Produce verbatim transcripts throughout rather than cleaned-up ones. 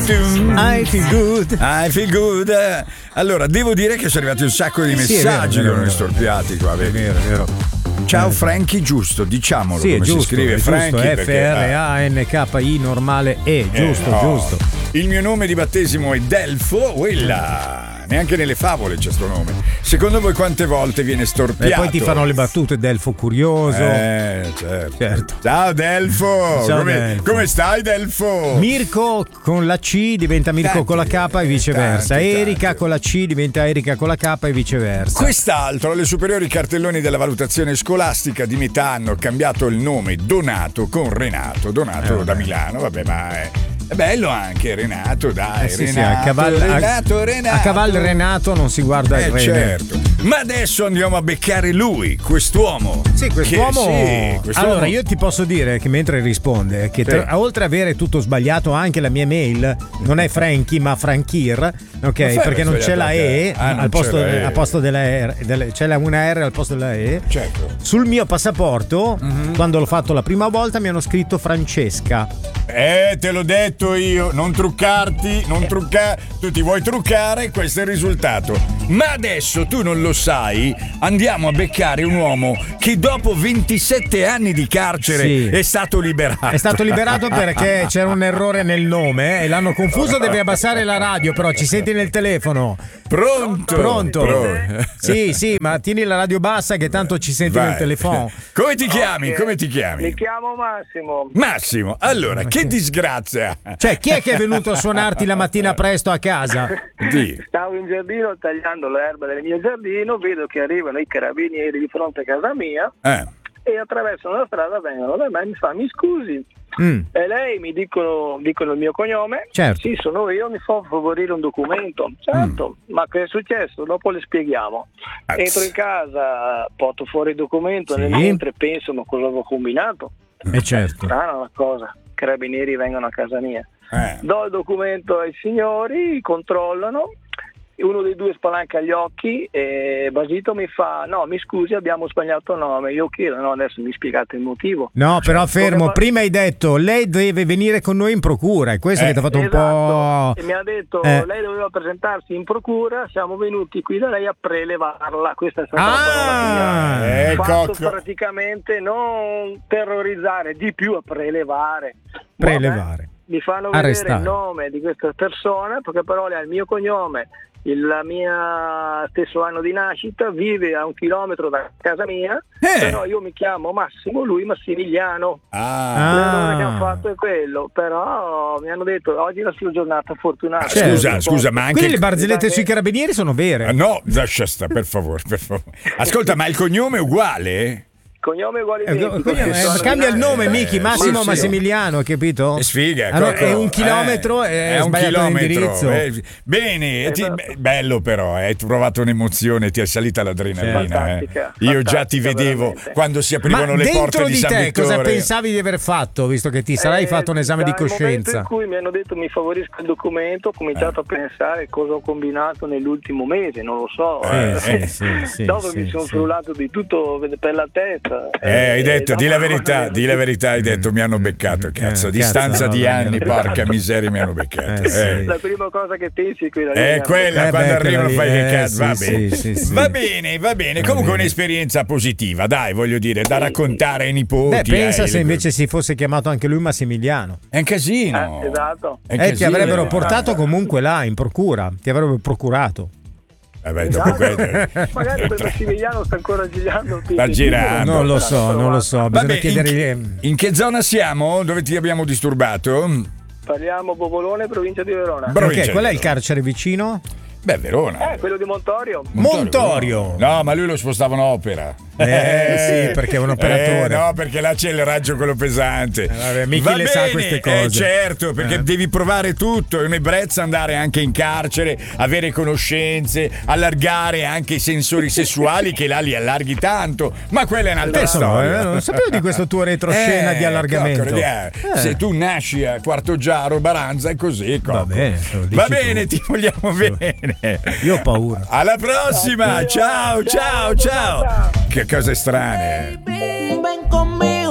I feel good. I feel good. Allora, devo dire che sono arrivati un sacco di messaggi con noi storpiati qua, vedi? È vero, è vero. Ciao Frankie, giusto, diciamolo sì, come giusto, si scrive Frankie. F R A N K I normale E, giusto, eh, no. giusto. Il mio nome di battesimo è Delfo, quella. Neanche nelle favole c'è sto nome. Secondo voi quante volte viene storpiato? E poi ti fanno le battute Delfo curioso. Eh, certo. certo. Ciao Delfo. Ciao come, Delfo. come stai Delfo? Mirko con la C diventa Mirko Tanti, con la K e viceversa. tanti, Erika tanti. con la C diventa Erika con la K e viceversa. Quest'altro, alle superiori cartelloni della valutazione scolastica di metà anno ha cambiato il nome Donato con Renato. Donato Eh, da Milano, vabbè, ma è, è bello anche Renato, dai. Eh sì, sì, Renato, a cavallo, Renato, a, Renato. a cavallo Renato non si guarda il Eh re. certo. Ma adesso andiamo a beccare lui, quest'uomo. Sì, quest'uomo. Che- sì, quest'uomo- Allora, io ti posso dire che mentre risponde, che tra- Sì. oltre ad avere tutto sbagliato, anche la mia mail non è Frankie, ma Frankir, ok? fai Perché non c'è la E, Ah, non al posto, c'è la E. al posto della R, delle- c'è la una R al posto della E. Certo. Sul mio passaporto, Mhm. quando l'ho fatto la prima volta, mi hanno scritto Francesca. Eh, te l'ho detto io, non truccarti, non truccare. Tu ti vuoi truccare, questo è il risultato. Ma adesso tu non lo sai, andiamo a beccare un uomo che dopo ventisette anni di carcere Sì. è stato liberato. È stato liberato perché c'era un errore nel nome eh, e l'hanno confuso. Devi abbassare la radio, però ci senti nel telefono. Pronto? Pronto? Pronto. Sì, sì, ma tieni la radio bassa che tanto ci senti Vai. nel telefono. Come ti chiami? Ok. Come ti chiami? Mi chiamo Massimo. Massimo, allora, che disgrazia. Cioè, chi è che è venuto a suonarti la mattina presto a casa? Dì. Stavo in giardino tagliando l'erba del mio giardino, vedo che arrivano i carabinieri di fronte a casa mia Eh. e attraversano la strada, vengono da me e mi fa: mi scusi. Mm. E lei mi dicono, dicono il mio cognome. Certo. Sì, sono io, mi fa favorire un documento. Certo, ma che è successo? Dopo le spieghiamo. Ah, Entro in casa, porto fuori il documento, Sì. nel mentre penso: ma cosa avevo combinato? E certo. Strana una cosa, carabinieri vengono a casa mia. Eh. Do il documento ai signori, controllano, uno dei due spalanca gli occhi e Basito mi fa: no, mi scusi, abbiamo sbagliato il nome. Io chiedo: no, adesso mi spiegate il motivo. No, però fermo, come fa- prima hai detto lei deve venire con noi in procura, è questo Eh, che ti ha fatto un Esatto. po'. E mi ha detto: Eh. lei doveva presentarsi in procura, siamo venuti qui da lei a prelevarla. Questa è stata Ah! la parola che mi ha Ecco. fatto, praticamente non terrorizzare, di più a prelevare. Prelevare. Vabbè, mi fanno vedere Arrestare. il nome di questa persona, perché però lei ha il mio cognome, il la mia stesso anno di nascita, vive a un chilometro da casa mia, Eh. però io mi chiamo Massimo, lui Massimiliano. Ah. L'errore che Ah. hanno fatto è quello, però mi hanno detto oggi è la sua giornata fortunata. Certo. Scusa, scusa, ma anche. Quindi le barzellette sui carabinieri sono vere. Ah, no, lascia sta, per favore, per favore. Ascolta, ma il cognome è uguale? Cognome uguale Eh, identico, cognome- stesso eh, anno cambia di il nome, nascita. Miki, Eh, Massimo sì, sì. Massimiliano, capito? È sfiga, Allora, Coco. è un chilometro, Eh, è un sbagliato chilometro. l'indirizzo. Eh, bene, ti- Esatto. be- bello però, eh, hai provato un'emozione, ti è salita l'adrenalina. Eh. Fantastica, Io già ti fantastica, vedevo veramente. quando si Ma aprivano le dentro porte di, di San te Vittore. cosa pensavi di aver fatto, visto che ti sarai Eh, fatto un esame di dal momento coscienza? in cui mi hanno detto mi favorisca il documento, ho cominciato a pensare cosa ho combinato nell'ultimo mese, non lo so. Eh, Sì, eh. sì, sì, Dopo sì, mi sono sì. frullato di tutto per la testa. Eh, hai detto, dopo- di la verità, di la verità, hai detto, mi hanno beccato, cazzo, a Eh, distanza cazzo, di no, anni, no. porca miseria, mi hanno beccato. Eh, sì. eh. La prima cosa che pensi è quella lì. È quella Eh, quando beh, arrivano quella fai lì, che eh, cazzo, va sì, bene. sì, sì, sì. Va bene, va bene. Va Comunque bene. un'esperienza positiva, dai, voglio dire, da raccontare ai nipoti. Beh, pensa ai- se invece si fosse chiamato anche lui Massimiliano. È un casino. Eh, esatto. È un Eh, ti casino. avrebbero portato comunque là in procura, ti avrebbero procurato. Vabbè, dopo quello- Esatto. Magari quel Massimiliano sta ancora girando. Sta girando. Non lo so, non lo so, bisogna Vabbè, in, chiedere. che- in che zona siamo? Dove ti abbiamo disturbato? Parliamo Popolone, provincia di Verona. Bro- Ok, qual è il carcere vicino? Beh, Verona. Eh, quello di Montorio. Montorio. No, ma lui lo spostavano a Opera. Eh, sì, perché è un operatore. Eh, no, perché là c'è il raggio quello pesante. vabbè, Michi Va le sa bene, queste cose. Eh, certo, perché Eh. devi provare tutto. È un'ebbrezza andare anche in carcere, avere conoscenze, allargare anche i sensori sessuali, che là li allarghi tanto. Ma quella è un'altra Adesso no, storia. eh, non sapevo di questo tuo retroscena Eh, di allargamento. coccolo, eh, Eh. Se tu nasci a Quarto Giaro, Baranza, è così. Va Cocco. bene, te lo dici Va tu. bene, ti vogliamo bene. Io ho paura. Alla prossima, ciao, ciao, ciao. Che cose strane. Ven conmigo, ven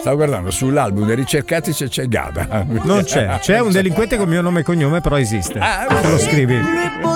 Stavo guardando sull'album dei ricercati se c'è Gaba. Non c'è, c'è un delinquente con il mio nome e cognome, però esiste. Ah, te lo scrivi.